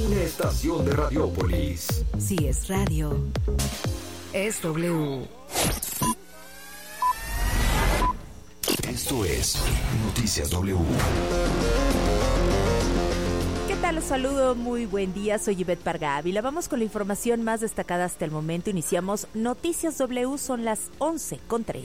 una estación de Radiopolis. Si es radio, es W. Esto es Noticias W. ¿Qué tal? Los saludo, muy buen día, soy Ivette Parga Ávila. Vamos con la información más destacada hasta el momento. Iniciamos Noticias W, son las 11:03.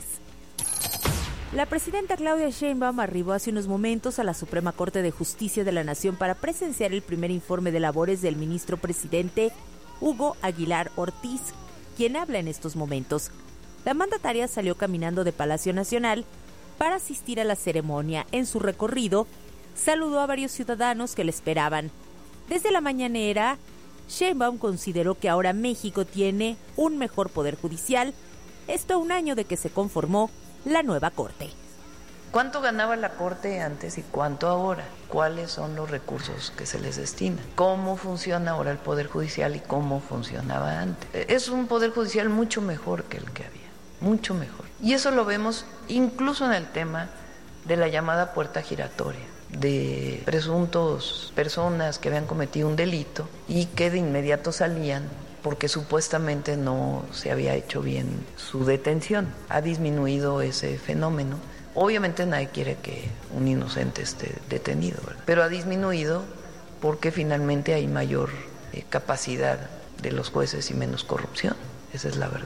La presidenta Claudia Sheinbaum arribó hace unos momentos a la Suprema Corte de Justicia de la Nación para presenciar el primer informe de labores del ministro presidente Hugo Aguilar Ortiz, quien habla en estos momentos. La mandataria salió caminando de Palacio Nacional para asistir a la ceremonia. En su recorrido, saludó a varios ciudadanos que le esperaban. Desde la mañanera, Sheinbaum consideró que ahora México tiene un mejor poder judicial, esto a un año de que se conformó la nueva Corte. ¿Cuánto ganaba la Corte antes y cuánto ahora? ¿Cuáles son los recursos que se les destinan? ¿Cómo funciona ahora el Poder Judicial y cómo funcionaba antes? Es un Poder Judicial mucho mejor que el que había, mucho mejor. Y eso lo vemos incluso en el tema de la llamada puerta giratoria, de presuntos personas que habían cometido un delito y que de inmediato salían porque supuestamente no se había hecho bien su detención. Ha disminuido ese fenómeno. Obviamente nadie quiere que un inocente esté detenido, ¿verdad? Pero ha disminuido porque finalmente hay mayor capacidad de los jueces y menos corrupción. Esa es la verdad.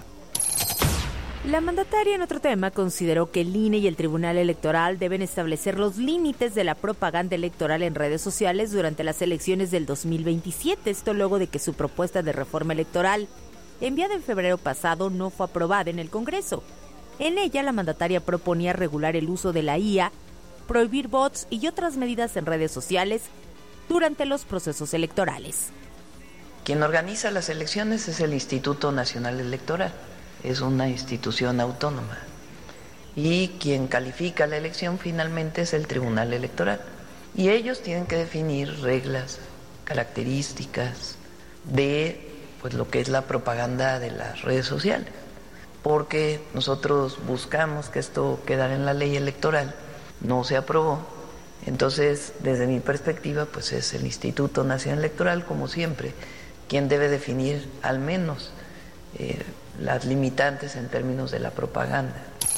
La mandataria, en otro tema, consideró que el INE y el Tribunal Electoral deben establecer los límites de la propaganda electoral en redes sociales durante las elecciones del 2027. Esto luego de que su propuesta de reforma electoral, enviada en febrero pasado, no fue aprobada en el Congreso. En ella, la mandataria proponía regular el uso de la IA, prohibir bots y otras medidas en redes sociales durante los procesos electorales. Quien organiza las elecciones es el Instituto Nacional Electoral. Es una institución autónoma y quien califica la elección finalmente es el Tribunal Electoral y ellos tienen que definir reglas, características de lo que es la propaganda de las redes sociales, porque nosotros buscamos que esto quedara en la ley electoral, no se aprobó. Entonces, desde mi perspectiva, es el Instituto Nacional Electoral, como siempre, quien debe definir al menos las limitantes en términos de la propaganda.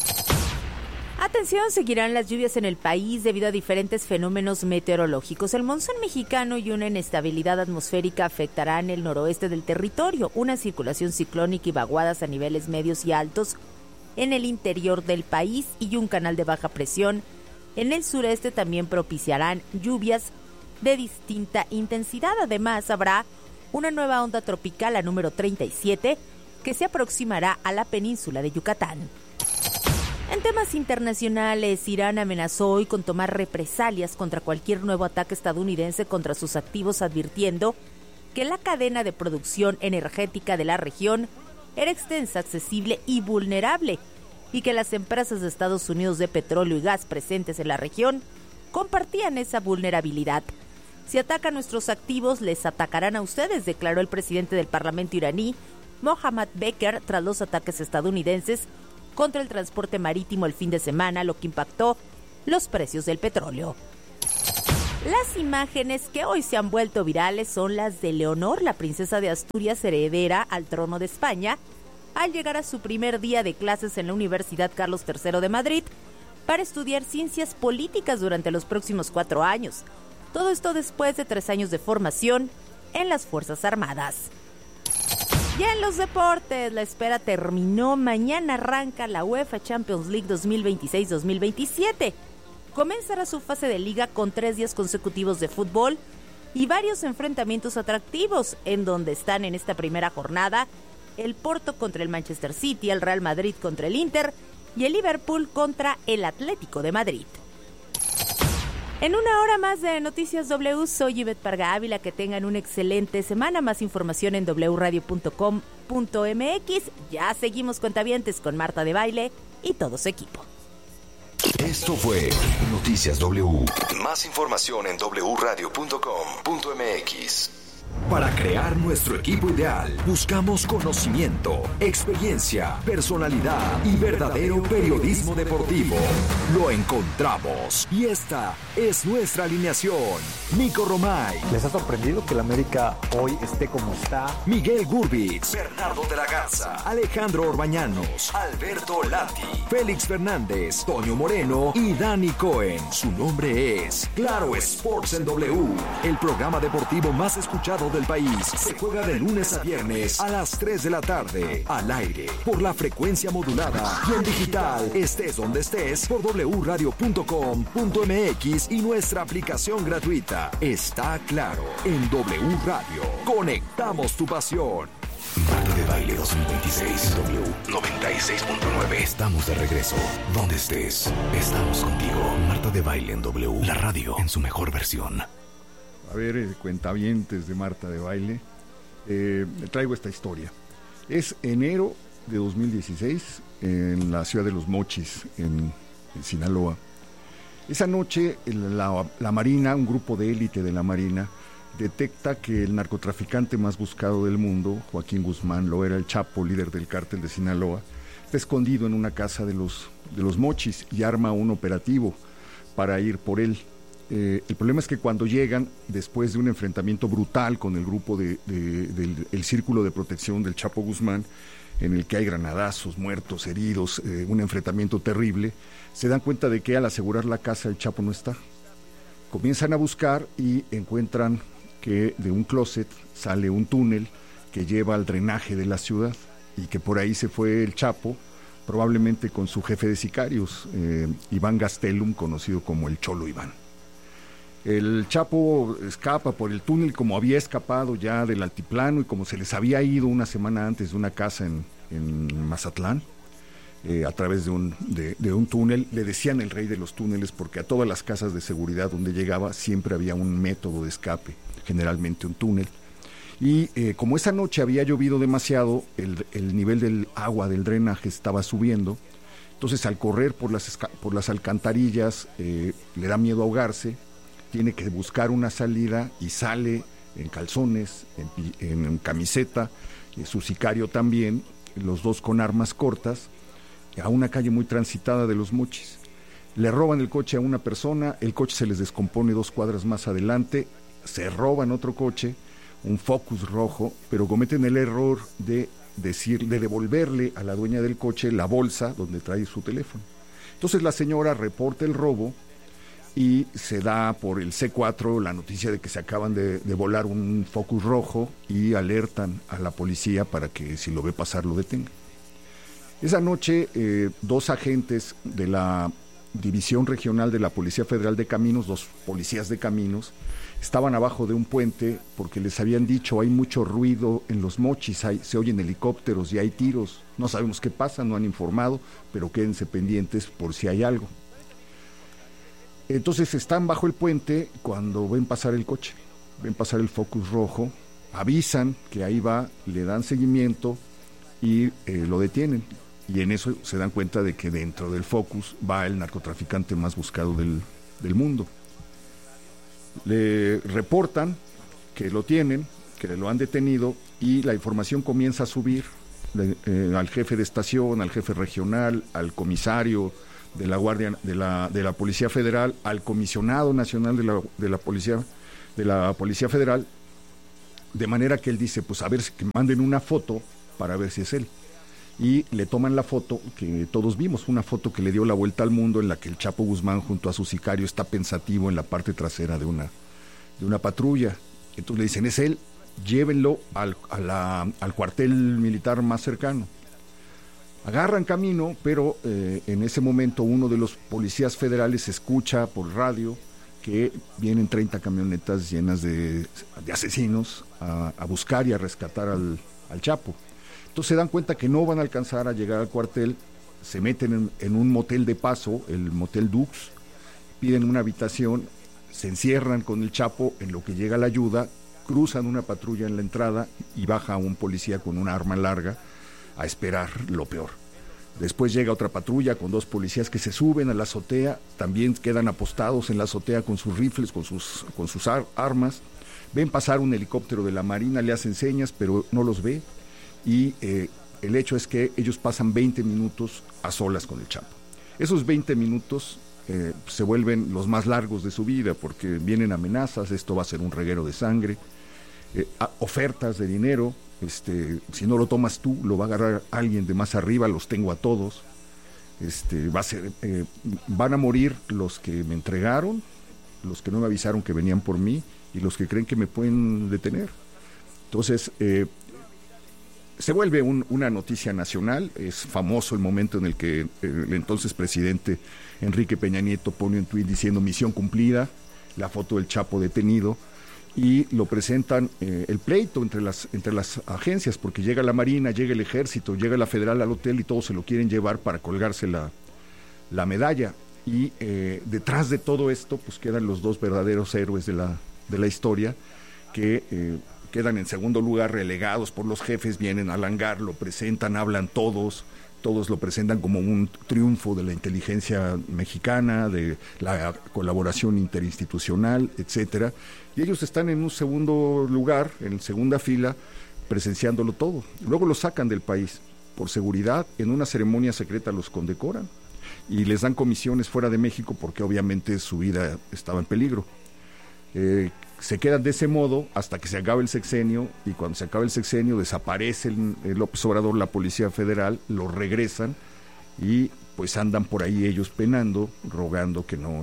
Atención, seguirán las lluvias en el país debido a diferentes fenómenos meteorológicos. El monzón mexicano y una inestabilidad atmosférica afectarán el noroeste del territorio, una circulación ciclónica y vaguadas a niveles medios y altos en el interior del país y un canal de baja presión en el sureste también propiciarán lluvias de distinta intensidad. Además, habrá una nueva onda tropical, la número 37, que se aproximará a la península de Yucatán. En temas internacionales, Irán amenazó hoy con tomar represalias contra cualquier nuevo ataque estadounidense contra sus activos, advirtiendo que la cadena de producción energética de la región era extensa, accesible y vulnerable, y que las empresas de Estados Unidos de petróleo y gas presentes en la región compartían esa vulnerabilidad. Si atacan nuestros activos, les atacarán a ustedes, declaró el presidente del Parlamento iraní, Mohammad Becker, tras los ataques estadounidenses contra el transporte marítimo el fin de semana, lo que impactó los precios del petróleo. Las imágenes que hoy se han vuelto virales son las de Leonor, la princesa de Asturias heredera al trono de España, al llegar a su primer día de clases en la Universidad Carlos III de Madrid para estudiar ciencias políticas durante los próximos 4 años. Todo esto después de 3 años de formación en las Fuerzas Armadas. Ya en los deportes, la espera terminó. Mañana arranca la UEFA Champions League 2026-2027. Comenzará su fase de liga con 3 días consecutivos de fútbol y varios enfrentamientos atractivos, en donde están en esta primera jornada el Porto contra el Manchester City, el Real Madrid contra el Inter y el Liverpool contra el Atlético de Madrid. En una hora más de Noticias W, soy Ivette Parga Ávila. Que tengan una excelente semana. Más información en wradio.com.mx. Ya seguimos, cuentavientes, con Marta de Baile y todo su equipo. Esto fue Noticias W. Más información en wradio.com.mx. Para crear nuestro equipo ideal, buscamos conocimiento, experiencia, personalidad y verdadero periodismo deportivo. Lo encontramos y esta es nuestra alineación. Nico Romay. ¿Les ha sorprendido que el América hoy esté como está? Miguel Gurbitz, Bernardo de la Garza, Alejandro Orbañanos, Alberto Lati, Félix Fernández, Toño Moreno y Dani Cohen. Su nombre es Claro Sports en W, el programa deportivo más escuchado del país. Se juega de lunes a viernes a las 3 de la tarde, al aire, por la frecuencia modulada y en digital, estés donde estés, por wradio.com.mx y nuestra aplicación gratuita. Está claro, en W Radio. Conectamos tu pasión. Marta de Baile 2026 W 96.9. Estamos de regreso. Donde estés, estamos contigo. Marta de Baile en W, la radio en su mejor versión. A ver, cuentavientes de Marta de Baile, le traigo esta historia. Es enero de 2016 en la ciudad de Los Mochis, en Sinaloa. Esa noche la Marina, un grupo de élite de la Marina, detecta que el narcotraficante más buscado del mundo, Joaquín Guzmán, lo era el Chapo, líder del cártel de Sinaloa, está escondido en una casa de los Mochis y arma un operativo para ir por él. El problema es que cuando llegan, después de un enfrentamiento brutal con el grupo del Círculo de Protección del Chapo Guzmán, en el que hay granadazos, muertos, heridos, un enfrentamiento terrible, se dan cuenta de que al asegurar la casa el Chapo no está. Comienzan a buscar y encuentran que de un closet sale un túnel que lleva al drenaje de la ciudad y que por ahí se fue el Chapo, probablemente con su jefe de sicarios, Iván Gastelum, conocido como el Cholo Iván. El Chapo escapa por el túnel como había escapado ya del altiplano y como se les había ido una semana antes de una casa en Mazatlán, a través de un túnel. Le decían el rey de los túneles porque a todas las casas de seguridad donde llegaba siempre había un método de escape, generalmente un túnel. Y como esa noche había llovido demasiado, el nivel del agua del drenaje estaba subiendo. Entonces al correr por las alcantarillas le da miedo ahogarse, tiene que buscar una salida y sale en calzones, en camiseta, su sicario también, los dos con armas cortas, a una calle muy transitada de Los Mochis. Le roban el coche a una persona, el coche se les descompone 2 cuadras más adelante, se roban otro coche, un Focus rojo, pero cometen el error de devolverle a la dueña del coche la bolsa donde trae su teléfono. Entonces la señora reporta el robo y se da por el C4 la noticia de que se acaban de volar un Focus rojo y alertan a la policía para que si lo ve pasar lo detenga. Esa noche 2 agentes de la División Regional de la Policía Federal de Caminos, 2 policías de caminos, estaban abajo de un puente porque les habían dicho: hay mucho ruido en Los Mochis, se oyen helicópteros y hay tiros, no sabemos qué pasa, no han informado, pero quédense pendientes por si hay algo. Entonces están bajo el puente cuando ven pasar el coche, ven pasar el Focus rojo, avisan que ahí va, le dan seguimiento y lo detienen. Y en eso se dan cuenta de que dentro del Focus va el narcotraficante más buscado del mundo. Le reportan que lo tienen, que lo han detenido y la información comienza a subir al jefe de estación, al jefe regional, al comisario de la Guardia de la Policía Federal, al comisionado nacional de la Policía Federal, de manera que él dice: pues a ver, que manden una foto para ver si es él. Y le toman la foto que todos vimos, una foto que le dio la vuelta al mundo, en la que el Chapo Guzmán junto a su sicario está pensativo en la parte trasera de una patrulla. Entonces le dicen: es él, llévenlo al cuartel militar más cercano. Agarran camino, pero en ese momento uno de los policías federales escucha por radio que vienen 30 camionetas llenas de asesinos a buscar y a rescatar al Chapo. Entonces se dan cuenta que no van a alcanzar a llegar al cuartel, se meten en un motel de paso, el Motel Dux, piden una habitación, se encierran con el Chapo en lo que llega la ayuda, cruzan una patrulla en la entrada y baja un policía con una arma larga a esperar lo peor. Después llega otra patrulla con 2 policías que se suben a la azotea, también quedan apostados en la azotea con sus rifles, con sus armas, ven pasar un helicóptero de la Marina, le hacen señas, pero no los ve, y el hecho es que ellos pasan 20 minutos a solas con el Chapo. Esos 20 minutos se vuelven los más largos de su vida, porque vienen amenazas, esto va a ser un reguero de sangre, ofertas de dinero, si no lo tomas tú, lo va a agarrar alguien de más arriba, los tengo a todos, van a morir los que me entregaron, los que no me avisaron que venían por mí, y los que creen que me pueden detener. Entonces, se vuelve una noticia nacional. Es famoso el momento en el que el entonces presidente Enrique Peña Nieto pone un tuit diciendo misión cumplida, la foto del Chapo detenido, y lo presentan el pleito entre las agencias, porque llega la Marina, llega el Ejército, llega la Federal al hotel y todos se lo quieren llevar para colgarse la medalla. Y detrás de todo esto pues quedan los dos verdaderos héroes de la historia, que quedan en segundo lugar, relegados por los jefes, vienen al hangar, lo presentan, hablan todos lo presentan como un triunfo de la inteligencia mexicana, de la colaboración interinstitucional, etcétera, y ellos están en un segundo lugar, en segunda fila, presenciándolo todo. Luego los sacan del país por seguridad, en una ceremonia secreta los condecoran y les dan comisiones fuera de México porque obviamente su vida estaba en peligro. Se quedan de ese modo hasta que se acabe el sexenio, y cuando se acaba el sexenio desaparece el López Obrador, la Policía Federal, los regresan y pues andan por ahí ellos penando, rogando que no,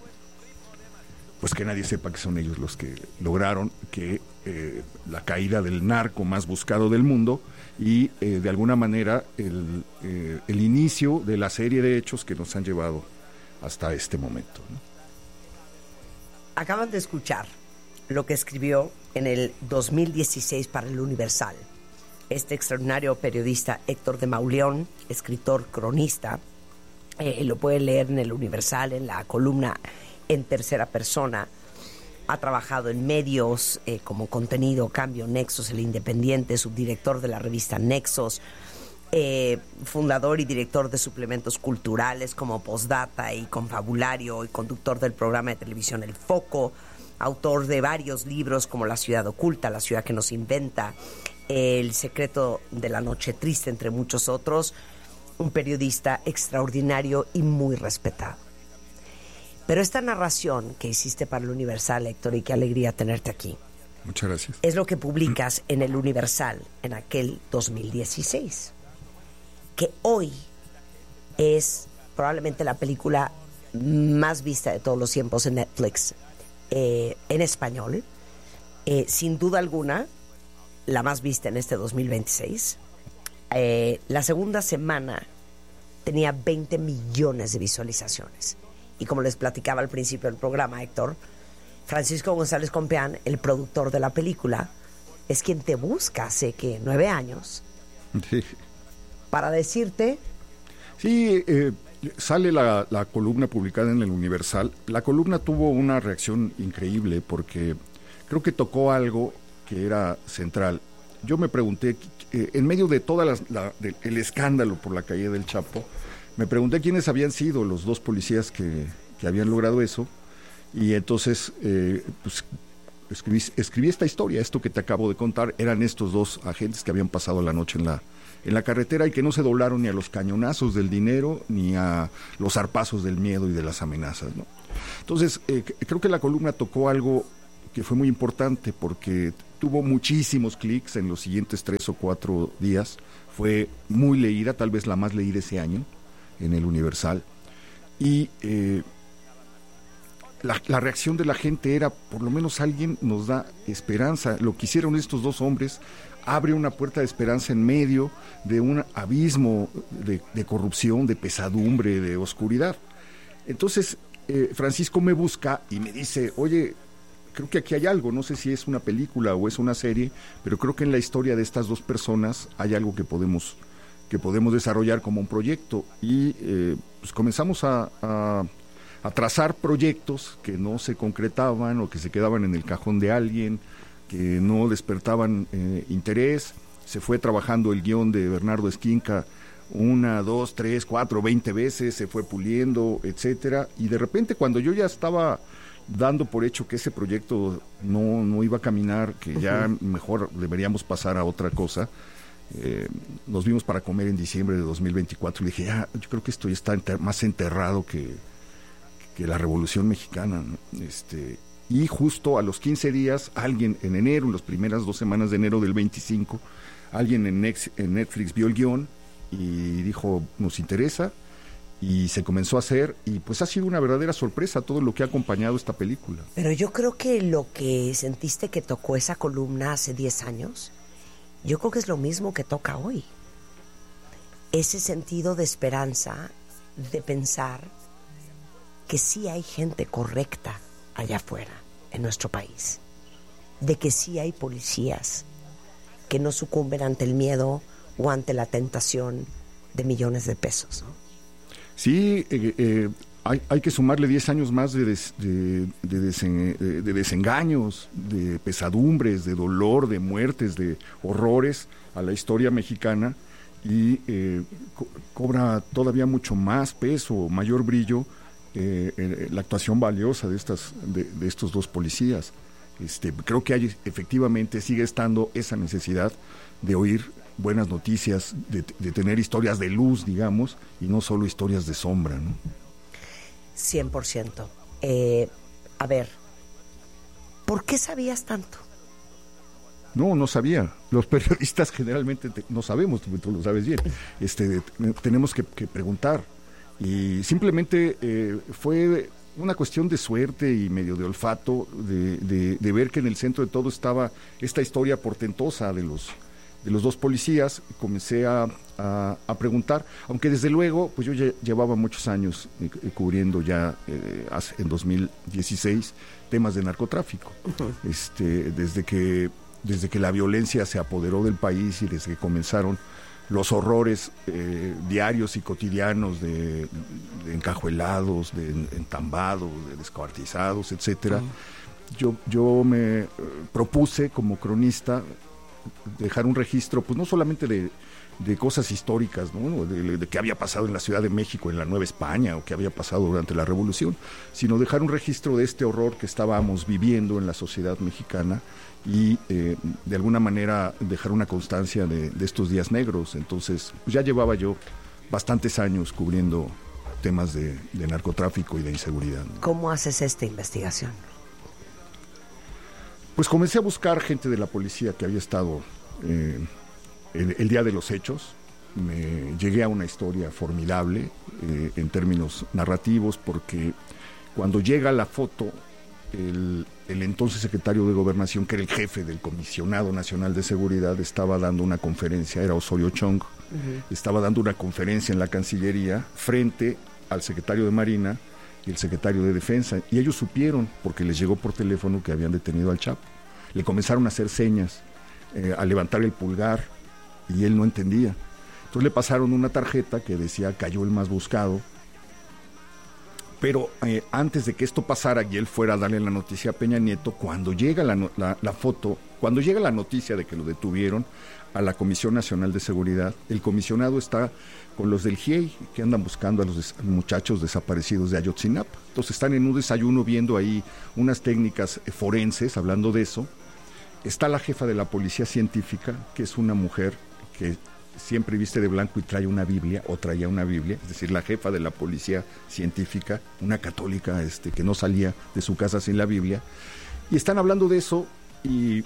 pues que nadie sepa que son ellos los que lograron que la caída del narco más buscado del mundo y de alguna manera el inicio de la serie de hechos que nos han llevado hasta este momento, ¿no? Acaban de escuchar lo que escribió en el 2016 para el Universal este extraordinario periodista Héctor de Mauleón, escritor, cronista. Lo puede leer en el Universal, en la columna en tercera persona. Ha trabajado en medios como Contenido, Cambio, Nexos, El Independiente, subdirector de la revista Nexos, fundador y director de suplementos culturales como Postdata y Confabulario, y conductor del programa de televisión El Foco, autor de varios libros como La Ciudad Oculta, La Ciudad que nos inventa, El Secreto de la Noche Triste, entre muchos otros. Un periodista extraordinario y muy respetado. Pero esta narración que hiciste para el Universal, Héctor, y qué alegría tenerte aquí. Muchas gracias. Es lo que publicas en el Universal en aquel 2016. Que hoy es probablemente la película más vista de todos los tiempos en Netflix, en español. Sin duda alguna, la más vista en este 2026. La segunda semana tenía 20 millones de visualizaciones. Y como les platicaba al principio del programa, Héctor, Francisco González Compeán, el productor de la película, es quien te busca hace, ¿qué?, 9 años. Sí. Para decirte... Sí, sale la columna publicada en el Universal. La columna tuvo una reacción increíble porque creo que tocó algo que era central. Yo me pregunté, en medio de todo el escándalo por la caída del Chapo, me pregunté quiénes habían sido los dos policías que habían logrado eso, y entonces pues, escribí esta historia, esto que te acabo de contar. Eran estos dos agentes que habían pasado la noche en la carretera y que no se doblaron ni a los cañonazos del dinero ni a los zarpazos del miedo y de las amenazas, ¿no? Entonces, creo que la columna tocó algo que fue muy importante porque tuvo muchísimos clics en los siguientes 3 o 4 días. Fue muy leída, tal vez la más leída ese año en el Universal. Y la reacción de la gente era, por lo menos alguien nos da esperanza. Lo que hicieron estos dos hombres abre una puerta de esperanza en medio de un abismo de corrupción, de pesadumbre, de oscuridad. Entonces, Francisco me busca y me dice, oye, creo que aquí hay algo, no sé si es una película o es una serie, pero creo que en la historia de estas dos personas hay algo que podemos desarrollar como un proyecto. Y pues comenzamos a trazar proyectos que no se concretaban o que se quedaban en el cajón de alguien, que no despertaban interés. Se fue trabajando el guión de Bernardo Esquinca 1, 2, 3, 4, 20 veces, se fue puliendo, etcétera, y de repente cuando yo ya estaba dando por hecho que ese proyecto no iba a caminar, que ya mejor deberíamos pasar a otra cosa. Nos vimos para comer en diciembre de 2024 y le dije, yo creo que esto ya está más enterrado que la Revolución Mexicana, ¿no? Y justo a los 15 días, alguien en enero, en las primeras 2 semanas de enero del 25, alguien en Netflix vio el guión y dijo, nos interesa, y se comenzó a hacer, y pues ha sido una verdadera sorpresa todo lo que ha acompañado esta película. Pero yo creo que lo que sentiste que tocó esa columna hace 10 años, yo creo que es lo mismo que toca hoy. Ese sentido de esperanza, de pensar que sí hay gente correcta allá afuera, en nuestro país, de que sí hay policías que no sucumben ante el miedo o ante la tentación de millones de pesos, ¿no? Sí, hay que sumarle 10 años más de desengaños, de pesadumbres, de dolor, de muertes, de horrores a la historia mexicana, y cobra todavía mucho más peso, mayor brillo, la actuación valiosa de estos 2 policías. Creo que efectivamente sigue estando esa necesidad de oír buenas noticias, de tener historias de luz, digamos, y no solo historias de sombra, ¿no? 100%. A ver, ¿por qué sabías tanto? No sabía. Los periodistas generalmente no sabemos, tú lo sabes bien. Tenemos que preguntar. Y simplemente fue una cuestión de suerte y medio de olfato de ver que en el centro de todo estaba esta historia portentosa de los 2 policías. Comencé a preguntar, aunque desde luego pues yo ya llevaba muchos años cubriendo ya en 2016 temas de narcotráfico. Desde que la violencia se apoderó del país y desde que comenzaron los horrores diarios y cotidianos de encajuelados, de entambados, de descuartizados, etcétera. Yo me propuse como cronista dejar un registro, pues no solamente de cosas históricas, ¿no? De qué había pasado en la Ciudad de México, en la Nueva España, o qué había pasado durante la Revolución, sino dejar un registro de este horror que estábamos viviendo en la sociedad mexicana y de alguna manera dejar una constancia de estos días negros. Entonces, pues ya llevaba yo bastantes años cubriendo temas de narcotráfico y de inseguridad, ¿no? ¿Cómo haces esta investigación? Pues comencé a buscar gente de la policía que había estado el día de los hechos. Llegué a una historia formidable en términos narrativos, porque cuando llega la foto, el entonces secretario de Gobernación, que era el jefe del Comisionado Nacional de Seguridad, estaba dando una conferencia, era Osorio Chong, estaba dando una conferencia en la Cancillería frente al secretario de Marina y el secretario de Defensa, y ellos supieron, porque les llegó por teléfono, que habían detenido al Chapo. Le comenzaron a hacer señas, a levantar el pulgar, y él no entendía. Entonces le pasaron una tarjeta que decía cayó el más buscado, pero antes de que esto pasara y él fuera a darle la noticia a Peña Nieto, cuando llega la foto, cuando llega la noticia de que lo detuvieron a la Comisión Nacional de Seguridad, el comisionado está con los del GIEI que andan buscando a los muchachos desaparecidos de Ayotzinapa. Entonces están en un desayuno viendo ahí unas técnicas forenses, hablando de eso. Está la jefa de la policía científica, que es una mujer que siempre viste de blanco y traía una Biblia, es decir, la jefa de la policía científica, una católica que no salía de su casa sin la Biblia, y están hablando de eso, y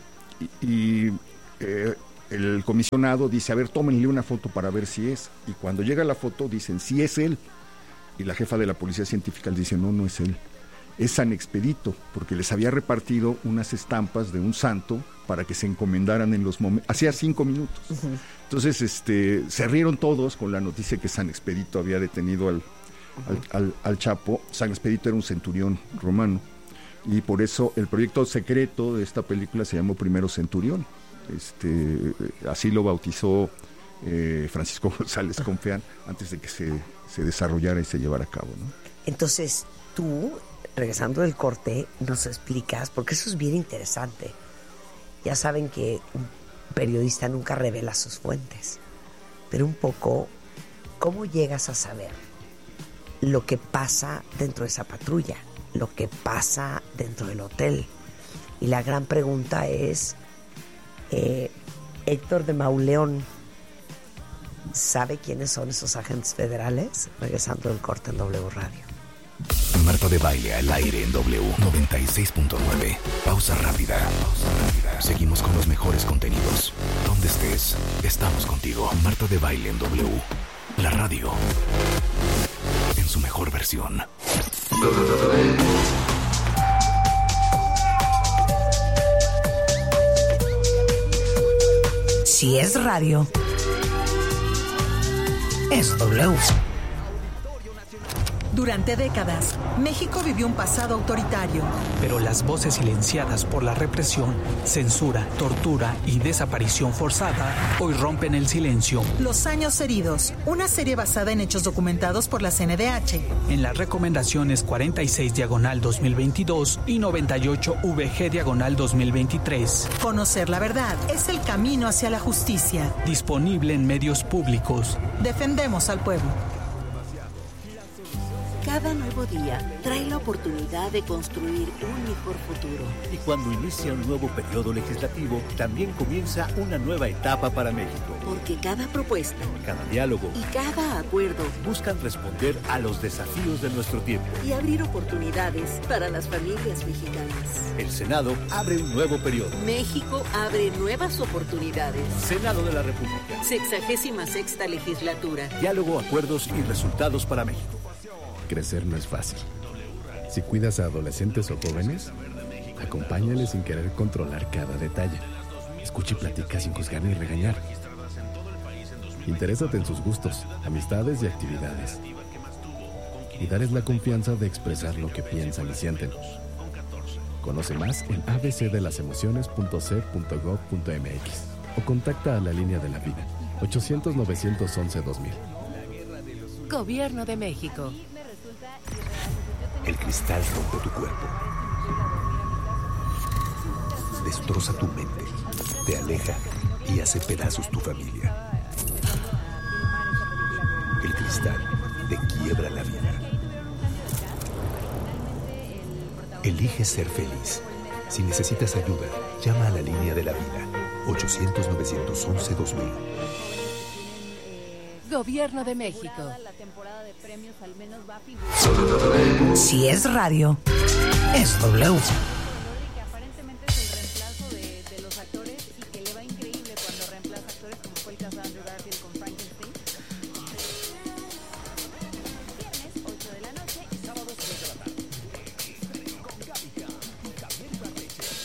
el comisionado dice, a ver, tómenle una foto para ver si es, y cuando llega la foto dicen, sí es él, y la jefa de la policía científica le dice, no es él, es San Expedito, porque les había repartido unas estampas de un santo para que se encomendaran en los momentos, hacía 5 minutos. Uh-huh. Entonces se rieron todos con la noticia que San Expedito había detenido al Chapo. San Expedito era un centurión romano, y por eso el proyecto secreto de esta película se llamó Primero Centurión. Así lo bautizó Francisco González Confeán antes de que se desarrollara y se llevara a cabo, ¿no? Entonces tú, regresando del corte, nos explicas, porque eso es bien interesante. Ya saben que un periodista nunca revela sus fuentes, pero un poco, ¿cómo llegas a saber lo que pasa dentro de esa patrulla? lo que pasa dentro del hotel. Y la gran pregunta es, Héctor de Mauleón, ¿sabe quiénes son esos agentes federales? Regresando del corte en W Radio. Marta de Baile al aire en W 96.9. Pausa rápida. Seguimos con los mejores contenidos. Donde estés, estamos contigo. Marta de Baile en W. La radio en su mejor versión. Si es radio, es W. Durante décadas, México vivió un pasado autoritario. Pero las voces silenciadas por la represión, censura, tortura y desaparición forzada hoy rompen el silencio. Los años heridos, una serie basada en hechos documentados por la CNDH. En las recomendaciones 46/2022 y 98/VG/2023. Conocer la verdad es el camino hacia la justicia. Disponible en medios públicos. Defendemos al pueblo. Cada nuevo día trae la oportunidad de construir un mejor futuro. Y cuando inicia un nuevo periodo legislativo, también comienza una nueva etapa para México. Porque cada propuesta, cada diálogo y cada acuerdo buscan responder a los desafíos de nuestro tiempo y abrir oportunidades para las familias mexicanas. El Senado abre un nuevo periodo. México abre nuevas oportunidades. Senado de la República. 66ª legislatura. Diálogo, acuerdos y resultados para México. Crecer no es fácil. Si cuidas a adolescentes o jóvenes, acompáñales sin querer controlar cada detalle. Escucha y platica sin juzgar ni regañar. Interésate en sus gustos, amistades y actividades. Y darles la confianza de expresar lo que piensan y sienten. Conoce más en abcdelasemociones.c.gov.mx o contacta a la línea de la vida 800-911-2000. Gobierno de México. El cristal rompe tu cuerpo. Destroza tu mente. Te aleja y hace pedazos tu familia. El cristal te quiebra la vida. Elige ser feliz. Si necesitas ayuda, llama a la línea de la vida. 800-911-2000. Gobierno de México. Si es radio, es W.